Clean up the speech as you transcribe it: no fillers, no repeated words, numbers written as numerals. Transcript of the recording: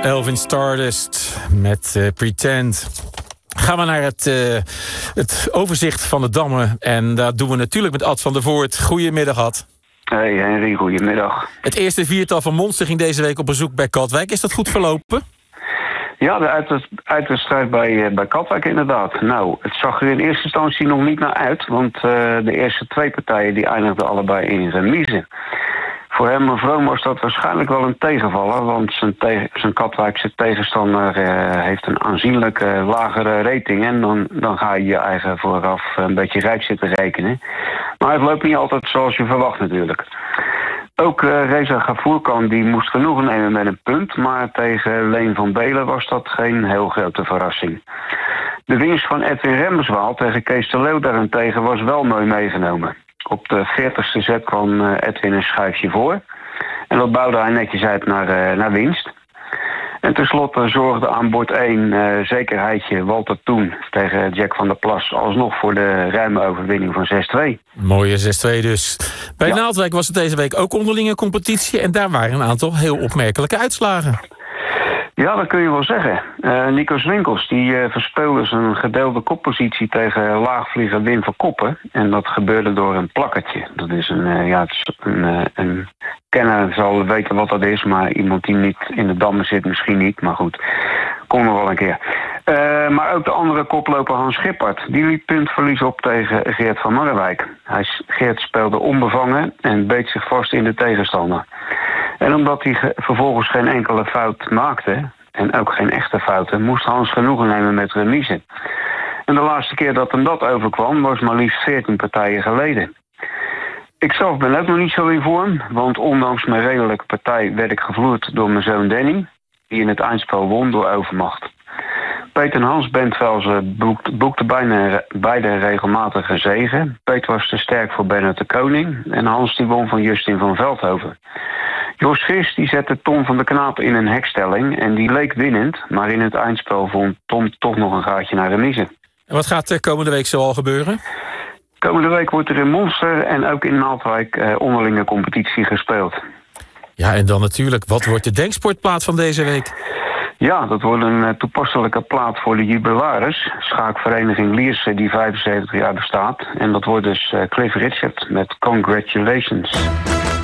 Elvin Stardust met Pretend. Gaan we naar het overzicht van de dammen. En dat doen we natuurlijk met Ad van der Voort. Goedemiddag, Ad. Hey Henry, goedemiddag. Het eerste viertal van Monster ging deze week op bezoek bij Katwijk. Is dat goed verlopen? Ja, de uitwedstrijd bij Katwijk inderdaad. Nou, het zag er in eerste instantie nog niet naar uit. Want de eerste twee partijen die eindigden allebei in remise. Voor hem en Vroom was dat waarschijnlijk wel een tegenvaller. Want zijn Katwijkse tegenstander heeft een aanzienlijk lagere rating. En dan ga je je eigen vooraf een beetje rijk zitten rekenen. Maar het loopt niet altijd zoals je verwacht natuurlijk. Ook Reza Ghafourkan die moest genoegen nemen met een punt. Maar tegen Leen van Belen was dat geen heel grote verrassing. De winst van Edwin Remmerswaal tegen Kees de Leeuw daarentegen was wel mooi meegenomen. Op de 40ste zet kwam Edwin een schuifje voor. En dat bouwde hij netjes uit naar winst. En tenslotte zorgde aan bord 1 zekerheidje Walter Toen tegen Jack van der Plas alsnog voor de ruime overwinning van 6-2. Mooie 6-2 dus. Bij Naaldwijk was het deze week ook onderlinge competitie. En daar waren een aantal heel opmerkelijke uitslagen. Ja, dat kun je wel zeggen. Nico Swinkels die verspeelde zijn gedeelde koppositie tegen laagvlieger Wim van Koppen. En dat gebeurde door een plakkertje. Dat is een kenner zal weten wat dat is, maar iemand die niet in de dammen zit misschien niet. Maar goed, kom nog wel een keer. Maar ook de andere koploper Hans Schippert, die liep puntverlies op tegen Geert van Marrewijk. Geert speelde onbevangen en beet zich vast in de tegenstander. En omdat hij vervolgens geen enkele fout maakte, en ook geen echte fouten, moest Hans genoegen nemen met remise. En de laatste keer dat hem dat overkwam was maar liefst 14 partijen geleden. Ik zelf ben ook nog niet zo in vorm, want ondanks mijn redelijke partij werd ik gevloerd door mijn zoon Danny, die in het eindspel won door overmacht. Peter en Hans Bentvelzen boekten beide regelmatig een zege. Peter was te sterk voor Bernard de Koning en Hans die won van Justin van Veldhoven. Jos Vis die zette Tom van der Knaap in een hekstelling en die leek winnend, maar in het eindspel vond Tom toch nog een gaatje naar remise. En wat gaat komende week zoal gebeuren? Komende week wordt er in Monster en ook in Naaldwijk onderlinge competitie gespeeld. Ja, en dan natuurlijk, wat wordt de denksportplaat van deze week? Ja, dat wordt een toepasselijke plaat voor de jubilaris. Schaakvereniging Lierse die 75 jaar bestaat. En dat wordt dus Cliff Richard met Congratulations.